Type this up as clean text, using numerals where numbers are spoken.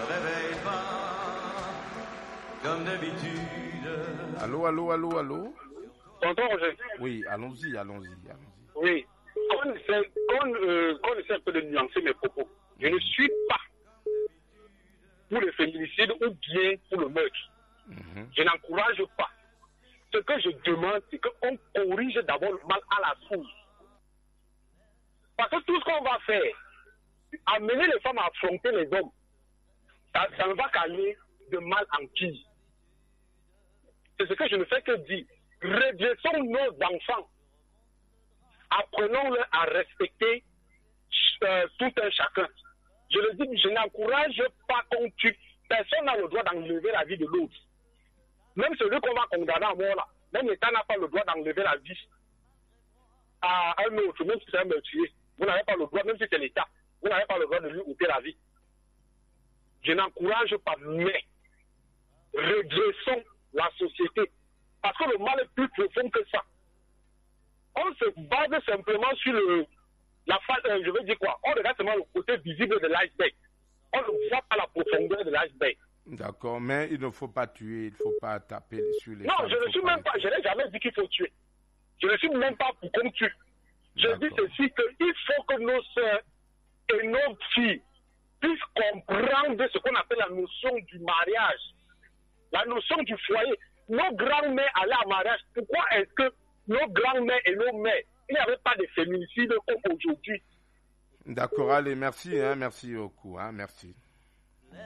réveille pas, comme d'habitude. Allô. Tonton Roger. Oui, allons-y. Oui. Qu'on essaie un peu de nuancer mes propos. Je ne suis pas pour le féminicide ou bien pour le meurtre. Je n'encourage pas. Ce que je demande, c'est qu'on corrige d'abord le mal à la source. Parce que tout ce qu'on va faire, amener les femmes à affronter les hommes, ça ne va qu'aller de mal en pire. C'est ce que je ne fais que dire. Redressons nos enfants. Apprenons-leur à respecter tout un chacun. Je le dis, je n'encourage pas qu'on tue. Personne n'a le droit d'enlever la vie de l'autre. Même celui qu'on va condamner à mort là, même l'État n'a pas le droit d'enlever la vie à un autre, même si c'est un meurtrier. Vous n'avez pas le droit, même si c'est l'État, vous n'avez pas le droit de lui ôter la vie. Je n'encourage pas, mais redressons la société. Parce que le mal est plus profond que ça. On se base simplement sur je veux dire quoi? On regarde seulement le côté visible de l'iceberg. On ne voit pas la profondeur de l'iceberg. D'accord, mais il ne faut pas tuer, il ne faut pas taper sur les Non, femmes, je ne suis même pas, je n'ai jamais dit qu'il faut tuer. Je ne suis même pas pour qu'on tue. Je dis ceci, qu'il faut que nos soeurs et nos filles puissent comprendre ce qu'on appelle la notion du mariage, la notion du foyer. Nos grands-mères allaient en mariage. Pourquoi est-ce que nos grands-mères et nos mères, il n'y avait pas de féminicide comme aujourd'hui? D'accord, allez, merci beaucoup, merci.